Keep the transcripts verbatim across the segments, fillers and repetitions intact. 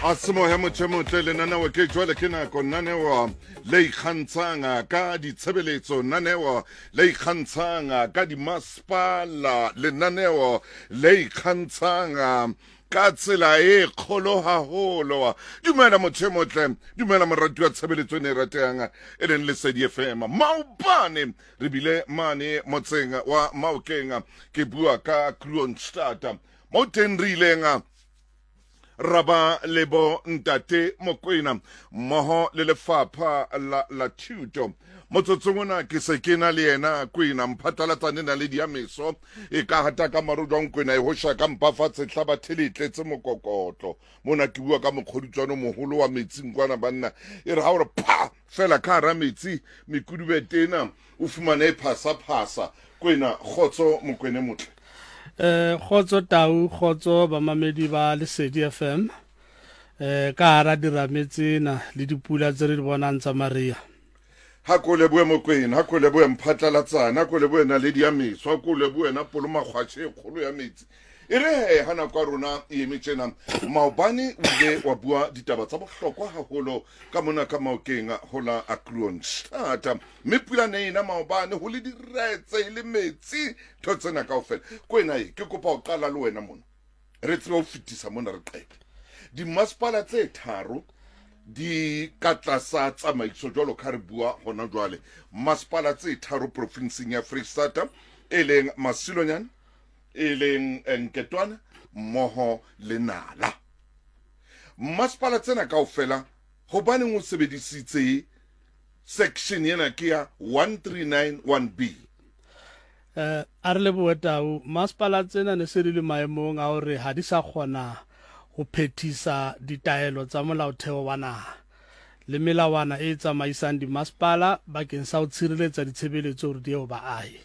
Asimo ya mothemotle le nanewa ke jwale ke nako nanewa le ikgantshang ka ditshebeletso nanewa le ikgantshang ka dimasepala le nanewa le ikgantshang ka tsela e kgolo haholo. Dumela mothemotle, dumela morati wa tshebeletso ne ratang e leng Lesedi F M. Maobane re bile mane motseng wa Maokeng ke bua ka Kroonstad mo teng re ileng raba lebo ntate Mokoena mmoho le lefapha la, la thuto motsotsongona ke se ke na le yena Koena mphatalatsane na le diameso e ka hata ka marujwa Koena e hosha ka mpafatse hlaba theletletse mokokotlo mona ke bua ka mokgodutswana moholo wa metsing kwana banna e re ha hore pa fela ka ra metsi mekudubetena o fumana e phasa phasa Koena khotso Mokoena motle. Eh khotso tau khotso ba mamedi ba Lesedi F M eh ka hara dirametsena le dipula tse re di bonang tsa Maria ha ko le bue Mokoena ha ko le bue mphatlalatsana ha ko le bue na le diameso ha ko le bue na polo makgwatshe kholo ya metsi e re hana kwa rona e metjena Maobane o ile wa bua ditaba tsa bohlokwa haholo ka mona ka Maokeng hola a Kroonstad mme pula ne ina Maobane ho le diretse le metsi thotsena kaofela Koena e ke kopa o qala le wena mona re tsebe o fitisa mona re qete di masepala tse tharo di katlasa tsamaiso jwalo ka re bua hona jwale masepala tse tharo provinseng ya Freistata e leng Masilonyane e leng Nketwana mmoho le Nala. Masepala tsena kaofela hobaneng o sebedisitse section yena ke ya one three nine one B? eh a re le boetau masepala tsena ne se di le maemong a hore ha di sa kgona go phethisa ditaelo tsa molaotheo wa naha le melawana e tsamaisang di masepala bakeng sa ho tshireletsa ditshebeletso hore di eo baahi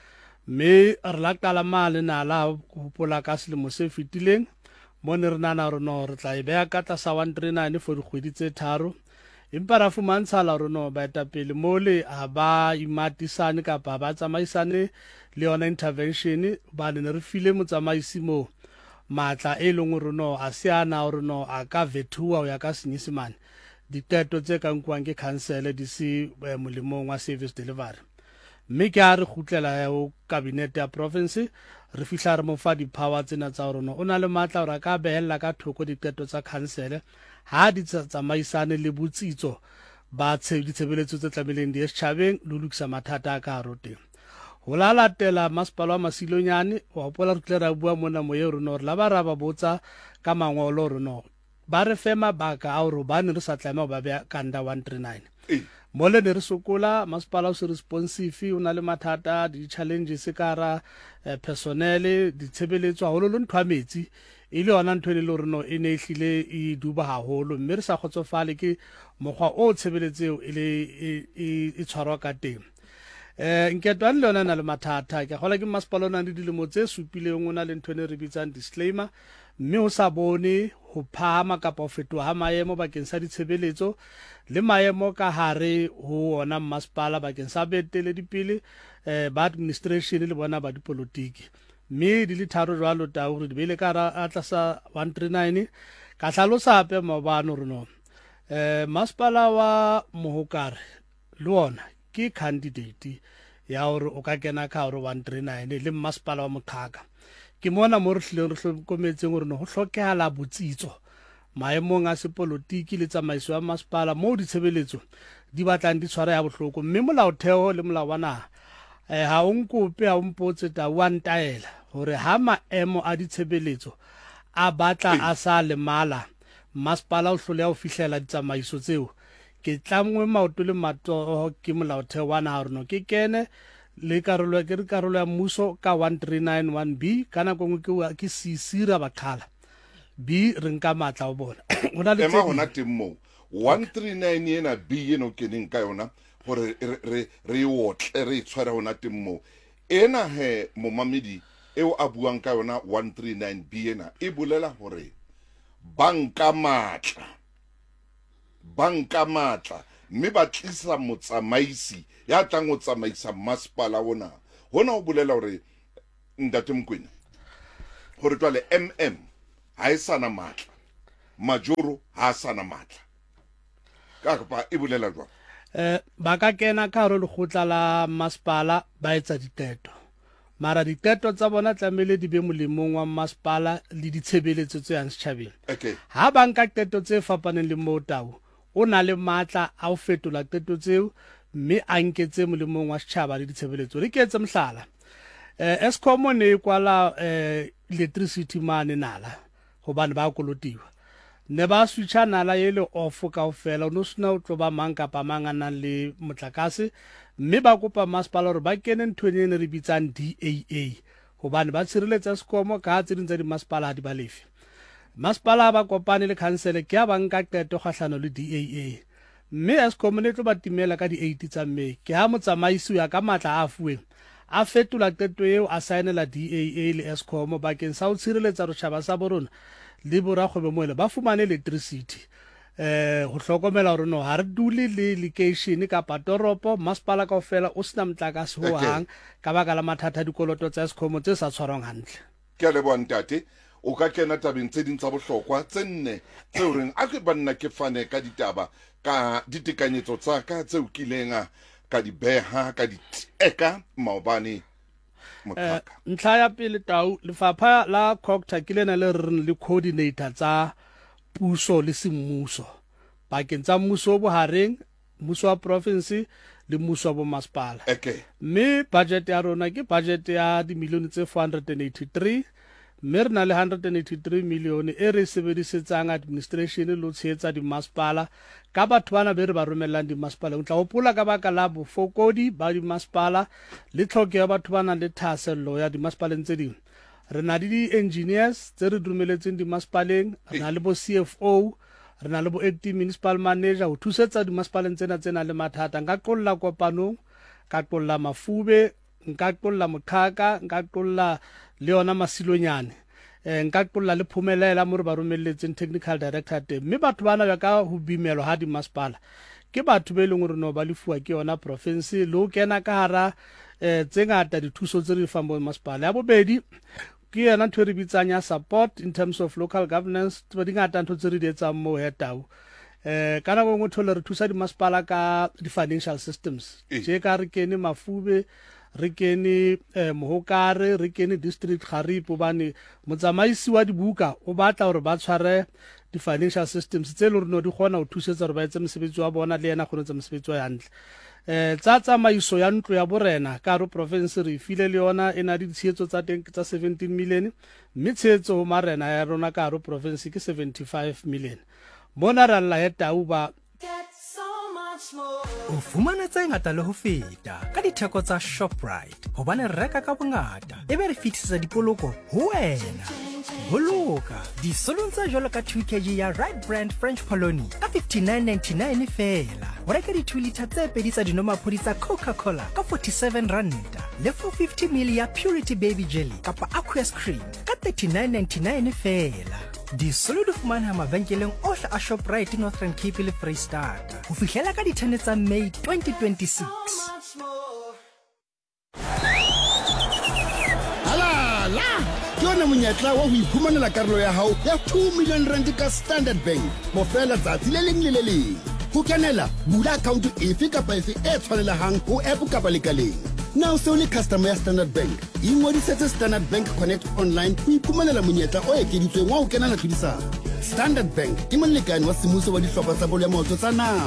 mme re la qala male Nala ho hopola ka selemo se fetileng mo ne re nana hore no re tla e beha ka tlasa one three nine for dikgwedi tse tharo empa ra fumantshala hore no baetapele mole a ba imatisane kapa ba tsamaisane le yona intervention ba ne re file motsamaisi mo matla e leng hore no a se ana hore no a ka vetua ho ya ka Senyesemane diteto tse ka nkwang ke council di se molemong wa service delivery mme ke a re gutlela ho cabinet ya province re fihla re mo fa di power tsena tsa hore no o na le matla hore ka behella ka thoko diteto tsa council ha di tsamaisane le botsitso ba ditshebeletso tse tlameleng di setjhabeng le lokisa mathata a ka roteng ho la latela masepala wa Masilonyane wa hopola re tle ra bua mona moye hore no re la ba ra ba botsa ka mangolo hore no ba re fe mabaka a hore ba ne re sa tlameha ba bea kanda one three nine mole ne re sokola masepala o se responsive o na le mathata di challenges ka ra personnel ditshebeletso haholo le ntwa metsi e le yona ntho e le hore no e ne ehlile e duba haholo mme re sa khotsofale ke mokgwa o tshebeletseo e le e tshwarwa ka teng eh Nketwana le yona na le mathata ke gola ke masepala o na le dilemo tse supileng o na le ntho ne re bitsang disclaimer mme o sa bone ho phama kapa ho fetoha ha maemo bakeng sa ditshebeletso le maemo ka hare ho ona masepala bakeng sa betele dipele eh ba administration le bona ba dipolotiki mme di le tharo jwalo ta hore di bele ka ra atlasa one three nine ka hlalosa hape Maobane re no eh masepala wa Mohokare le ona ke candidate ya hore o ka kena ka hore one three nine le masepala wa Moqhaka ke mona mo re hlileng re hlokometseng hore no ho hlokehala botsitso maemong a sepolotiki le tsamaiso ya masepala mo ditshebeletso di batlang di tshwara ya bohloko mme molaotheo le molao wa naha eh ha o nkope ha o mpotse ta wa ntaela hore ha maemo a ditshebeletso a batla a sa le mala masepala o hloleha ho fihlela ditsamaiso tseo ke tlamwe maoto le matsoho ke molaotheo wa naha reno ke kene le karolo ke re karolo ya mmuso ka one three nine one B kana go ngwe ke sisira bakhala B re nka matla o bona ona le ema hona temmo one three nine yena B yeno keneng ka yona hore re re otle re tshwara hona temmo ena he momamedi eo a buang ka yona one three nine B yena e bolela hore banka matla banka matla mme ba tlisa motsamaisi ya tlang o tsamaisa masepala ona hona o bolela hore ntate Mokoena hore twale M M ha e sana matla majoro ha sana matla ka ba e bolela jwa eh ba ka kena ka hare le khotla la masepala ba etsa diteto mara diteto tsa bona tlamele di be molemong wa masepala le ditshebeletso tse yang setjhabeng okay ha ba nka teto tse fapaneng le Motau o na le matla a o fetola teto tseo mme a nketse molemong wa setjhaba le ditshebeletso re ke etse mohlala eh Eskom ne kwala eh electricity mane nala hobane ba kolotiwa ne ba switcha nala yele off ka ofela no sna o tlo ba mang kapa mang ana le motlakase mme ba kopa masepala hore ba kene nthwene ne re bitsang D A A hobane ba tshireletsa Eskom ka tse dintse di masepala di balefe masepala ba kopane le council ke ya banka qeto kgahlano le D A A mme Eskom ne tlo ba timela ka di eight tsa May ke ha motsamaisi ya ka matla a fuweng a fetola qeto eo a saenela D A A le Eskom bakeng sa o tshireletsa re shaba sa borona le borakgwebo moele ba fumane electricity eh ho hlokomela hore no ha re dule le location ka patoropo masepala ka ofela o sina motlakase ho hang ka baka la mathata dikoloto tsa Eskom tse sa tshwarang hantle ke le bontate o ka kena tabeng tse ding tsa bohlokwa tse nne tse reng a ke banna ke fane ka ditaba ka ditekanyetso tsa ka tse o kilenga ka di beha ka di eka maobane eh ntlha ya pele Tau lefapha la Cocta ke lena le reng le coordinator tsa puso le semmuso bakeng tsa mmuso bo hareng mmuso wa province le mmuso wa masepala okay mme budget ya rona ke budget ya di milione tse four hundred eighty-three mme re na le one hundred eighty-three million e re sebedisetsang administration le tshehetsa di masepala ka batho bana be re ba romellang di masepala o tla hopola ka baka la bofokodi ba di masepala le tlhoke ya batho bana le thasello ya di masepaleng tse ding re na le di engineers tse re dumeletseng di masepaleng re na le bo C F O re na le bo acting municipal manager ho thusetsa di masepaleng tsena tsena le mathata nka qolla kopanong ka qolla Mafube nka qolla Moqhaka nka qolla le yona Masilonyane eh nka qolla le Phumelela mo re ba romelletseng technical director te mme batho bana ba ka ho bimelo ha di masepala ke batho be leng hore no ba lefuwa ke yona province le ho kena ka hara eh tse ngata dithuso tse re fang bo masepala ya bobedi ke yena ntho re bitsang ya support in terms of local governance tse dingata ntho tse re di etsang mo he Tau eh kana go ngwe thole re thusa di masepala ka di financial systems je ka re kene Mafube re kene eh Mohokare re kene district Kharipo bane motsamaisi wa dibuka o batla hore ba tshware di financial systems tse le reno di gona ho thusetsa hore ba etse mosebetsi wa bona le yena gone tsa mosebetsi wa hantle eh tsa tsamaiso ya ntlo ya borena ka ro province re file le yona ena di tshehetso tsa teng tsa seventeen million mme tshehetso ho marena ya rona ka ro province ke seventy-five million mona ra lla he Tau ba o fumana tse ngata le ho feta ka ditheko tsa Shoprite hobane re reka ka bongata ebe re fitisetsa dipoloko ho wena boloka disolong tsa jwalo ka two kilograms ya Right Brand French Polony ka fifty-nine ninety-nine fela o reka di two litre tse pedi tsa dinomaphodi tsa Coca-Cola ka forty-seven rand le four fifty milliliters ya Purity Baby Jelly kapa Aqueous Cream ka thirty-nine ninety-nine fela disolo di fumana mabenkeleng ohle a Shoprite Northern Cape le Freystata ho fihlela ka di-ten tsa May twenty twenty-six. Alala ke yona monyetla wa ho iphumanela karolo ya hao ya two million rand ka Standard Bank mo fela tsatsi le leng le le leng ho kenela bula account efe kapa efe e tshwanelehang ho app kapa lekaleng. Now se o le customer ya Standard Bank ingodisetse Standard Bank Connect online ho iphumanela monyetla o ekeditsweng wa ho kenela tlhodisano. Standard Bank ke molekane wa semmuso wa dihlopha tsa bolo ya maoto tsa naha.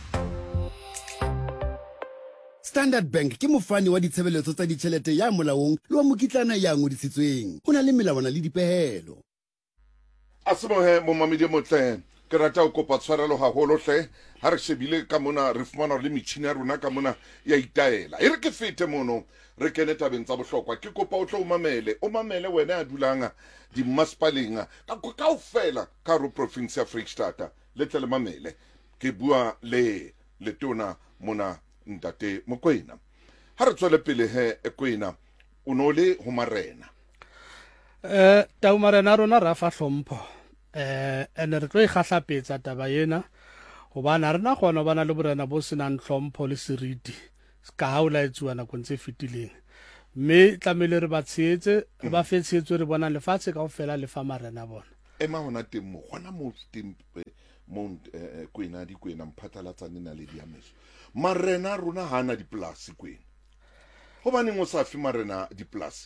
Standard Bank ke mofani wa ditshebeletso tsa ditjhelete ya molaong le wa mokitlana ya ngodisitsweng ho na le melawana le dipehelo. a se mohe mo mamedi motle ke rata o kopa tshwarelo haholo hle ha re shebile ka mona re fumana le metjhini ya rona ka mona ya itaela e re ke fete mono re kene tabeng tsa bohlokwa ke kopa o tlo o mamele o mamele wena ya dulanga di maspalinga ka kaofela ka ro province ya Freystata le tle le mamele ke bua le letona mona ntate Mokoena ha re tswele pele he Ekwena o no le ho marena eh Tau marena rona ra fa hlompho eh ene re tlo ikgahlapetsa taba yena hobana rena gona bana le borena bo senang hlompho le seriti ska haula etsuwa na kontse fitileng me tlamele re ba tshetse re ba fetsetse re bona lefatshe ka ofela le fa marena bona ema hona teng mo gona mo teng mo kwena di kwena mphatlalatsane na le diameso marena rona hana diplasi kwena go baneng o sa fe marena diplasi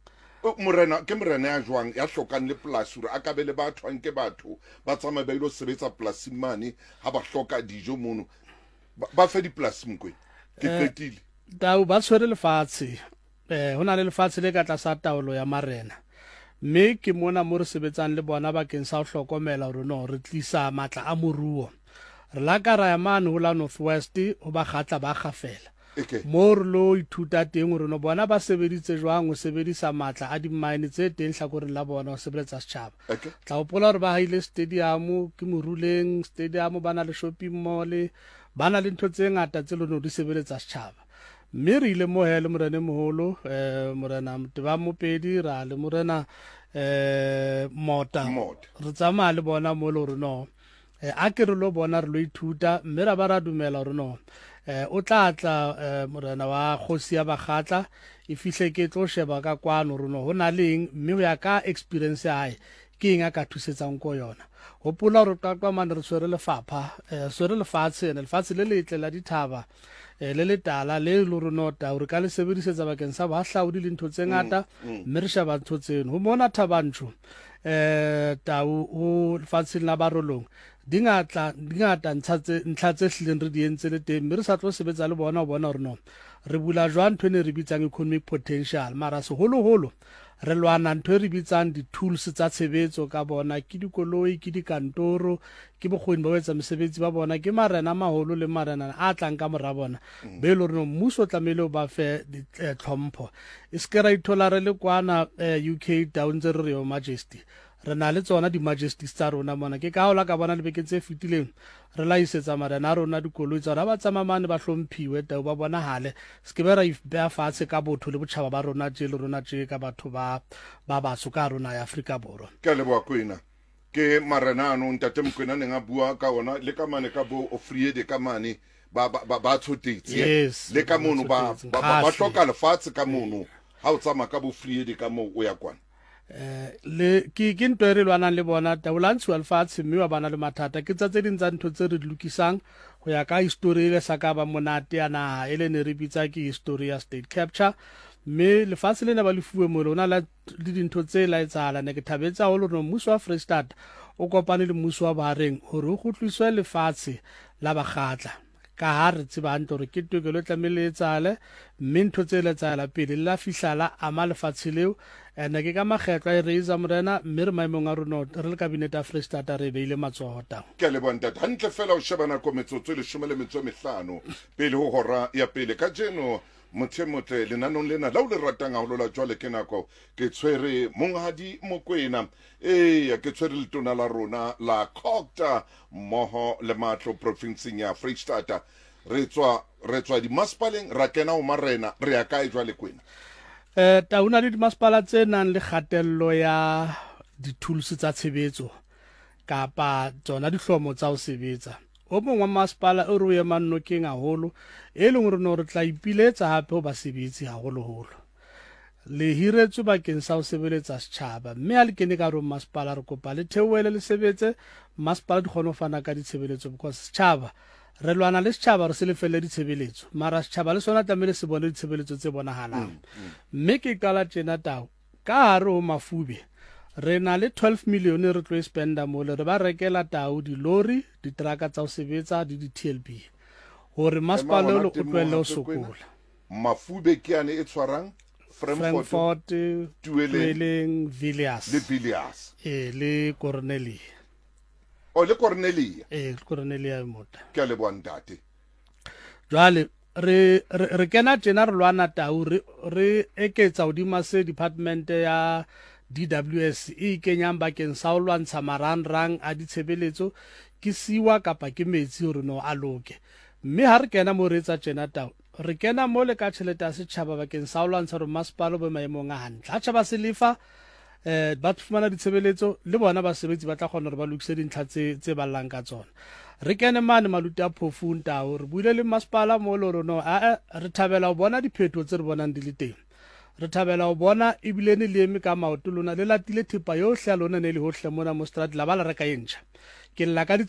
morena ke morena ya jwang ya hlokang le polasi hore a ka be le batho anke batho ba tsama ba ilo sebetsa polasi mane ha ba hloka dijo mono ba fe diplasi mkwena ke qetile tau ba tshwere lefatshe eh hona le lefatshe le ka tlasa taolo ya marena mme ke mona mo re sebetsang le bona bakeng sa ho hlokomela hore no re tlisa matla a moruo re la ka ra ya mane ho la Northwest ho ba gatla ba gafela mo re lo ithuta teng hore no bona ba sebeditse jwang ho sebedisa matla a dimine tse teng hlakoreng la bona ho sebeletsa setjhaba tla hopola hore ba haile stadium ke moruleng stadium ba na le shopping mall ba na le ntho tse ngata tse leno di sebeletsa setjhaba mme re ile mo hele morena moholo eh morena Mteba Mopedi ra le morena eh Mota re tsamaya le bona mo le hore no eh a ke re lo bona re lo ithuta mme ra ba ra dumela hore no eh o tla tla morena wa Kgosi ya Bagatla e fihle ke tlo sheba ka kwano hore no hona leng mme ho ya ka experience ya hae ke eng a ka thusetsang ko yona hopola hore qaqwa mane re swere lefapha eh swere lefatshe ne lefatshe le letle la dithaba le le tala le lo ronota hore ka le sebedisetsa bakeng sa bahlaodi le ntho tse ngata mme re sheba ntho tseno ho mona Thabantsho eh tau o lefatsheng la barolong dingata dingata ntsha tse ntlha tse hlileng re di entse le teng mme re sa tlo sebetsa le bona ho bona hore no re bula jwang ntho ne re bitsang economic potential mara seholo holo re lwana ntho re bitsang di-tools tsa tshebetso ka bona ke dikoloi ke dikantoro ke bokgoni ba etsa mesebetsi ba bona ke marena maholo le marena a tlang ka mora bona be lo reno mmuso tlamele ba fe ditlhompho e se ra ithola re le kwana U K down tse re yo Majesty re na le tsona di Majesties tsa rona mona ke ka hola ka bona le beke tse fitileng re la isetsa marena rona dikoloi tsa ba tsamamane ba hlomphiwe tao ba bona hale se ke ba ra ba fatshe ka botho le botjhaba ba rona tse le rona tse ka batho ba ba batso ka rona ya Afrika Borwa ka le bua kwena ke marena no ntate Mokwena ne nga bua ka ona le ka mane ka bo ofriede ka mane ba ba ba tshotetse le ka mono ba ba hloka lefatshe ka mono ha o tsama ka bo friede ka mo o ya kwana eh le ke ke ntwe re lwanang le bona taulantsi wa lefatshe mme wa bana le mathata ke tsa tse ding tsa ntho tse re lokisang go ya ka history le sa ka ba monate ya naha ele ne re bitsa ke history ya state capture mme lefatshe le ne ba le fuwe mo lona la le dintho tse la etsala ne ke thabetsa ho lona mmuso wa Freestad o kopane le mmuso wa Bahareng hore o gotliswe lefatshe la Bagatla ka ha re tseba ntho re ke tokelo tlamele etsale mme ntho tse le tsala pele la fihlala ama lefatshe leo ene ke ka makgetlo e reiza morena mme re maemong a rona re le cabinet ya Freestad re beile matsoho tang ke le bonta hantle fela o shebana ko metsotso le leshome le metso mehlano pele ho hora ya pele ka jeno mothemotle lenanong lena la o le ratang a holola jwale ke nako ke tshwere Monghadi Mokwena e ke tshwere le tona la rona la Khokta moho le matlo provinceng ya Freestad re tswa re tswa di maspaleng ra kena o marena re ya kae jwale kwena eh tauna le di maspala tse nang le kgatello ya di-tools tsa tshebetso kapa tsona dihlomo tsa ho sebetsa o mongwe wa maspala o re ema nnokeng haholo e leng hore no re tla ipiletsa hape ho basebetsi haholo holo le hiretswe bakeng sa ho sebeletsa setjhaba mme ha le kene ka ro maspala re kopa le theoele le sebetse maspala di kgone ho fana ka ditshebeletso because setjhaba re lwana le setjhaba re se le felle ditshebeletso mara setjhaba le sona tlamele se bone ditshebeletso tse bonahalang mme ke qala tjena tao ka hare ho Mafube re na le twelve million re tlo spenda mo le re ba rekela tao di lori di traka tsa ho sebetsa di di T L B hore maspala lo o tlwele ho sokola Mafube ke ane e tshwarang Frankfurt Tueleng Villiers le Villiers e le Cornelia o le Cornelia e Cornelia mota ke le bontate jwale re re kena tjena re lwana tau re eketsa hodima se department ya D W S e kenyang bakeng sa ho lwantsha marangrang a ditshebeletso ke siwa kapa ke metsi hore no a loke mme ha re kena mo re etsa tjena tau re kena mo le ka tjhelete ya setjhaba bakeng sa ho lwantsha hore maspalo be maemong a hantle ha tjhaba se lefa eh ba fumana ditshebeletso le bona basebetsi ba tla kgona hore ba lokise dintlha tse tse ballang ka tsona re kene mane maluti a phofung tao re buile le maspala mo le hore no a re thabela ho bona diphetho tse re bonang di le teng re thabela o bona ebilene le eme ka maoto lona le latile thipa yohle a lona ne le hohle mona mo strat la ba la reka e ntšha ke lla ka